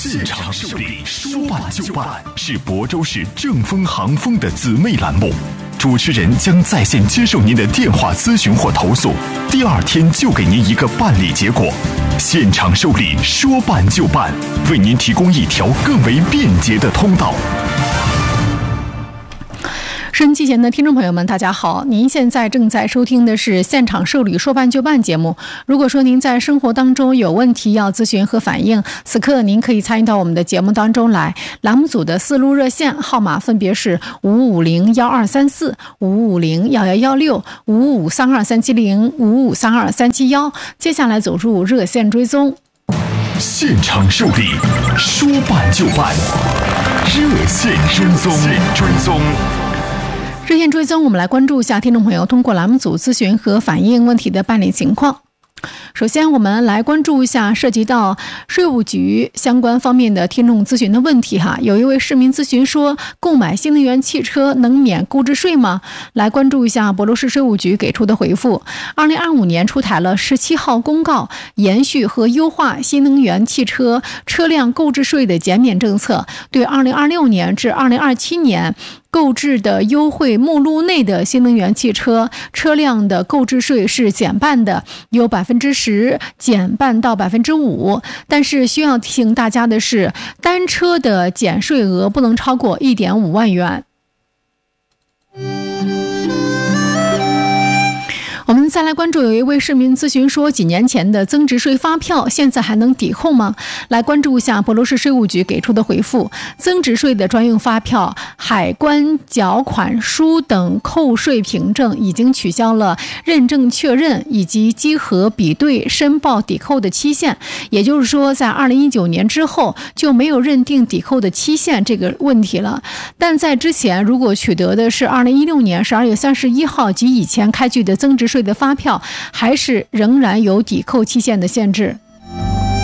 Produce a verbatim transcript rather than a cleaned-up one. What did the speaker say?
现场受理，说办就办，是亳州市正丰航丰的姊妹栏目。主持人将在线接受您的电话咨询或投诉，第二天就给您一个办理结果。现场受理，说办就办，为您提供一条更为便捷的通道。 收音机前的听众朋友们，大家好！您现在正在收听的是现场受理说办就办节目。如果说您在生活当中有问题要咨询和反映，此刻您可以参与到我们的节目当中来。栏目组的四路热线号码分别是五五零幺二三四、五五零幺幺幺六、五五三二三七零、五五三二三七幺。接下来走入热线追踪。 现场受理，说办就办，热线追踪，追踪。 热线追踪，我们来关注一下听众朋友通过栏目组咨询和反映问题的办理情况。首先我们来关注一下涉及到税务局相关方面的听众咨询的问题哈。有一位市民咨询说，购买新能源汽车能免购置税吗？来关注一下亳州市税务局给出的回复。二零二五年出台了十七号公告，延续和优化新能源汽车车辆购置税的减免政策，对二零二六年至二零二七年购置的优惠目录内的新能源汽车车辆的购置税是减半的，由百分之十减半到百分之五。但是需要提醒大家的是，单车的减税额不能超过一点五万元。我们再来关注，有一位市民咨询说，几年前的增值税发票现在还能抵扣吗？来关注一下亳州市税务局给出的回复。增值税的专用发票、海关缴款书等扣税凭证已经取消了认证确认以及稽核比对申报抵扣的期限，也就是说在二零一九年之后就没有认定抵扣的期限这个问题了。但在之前如果取得的是二零一六年十二月三十一号及以前开具的增值税的发票，还是仍然有抵扣期限的限制。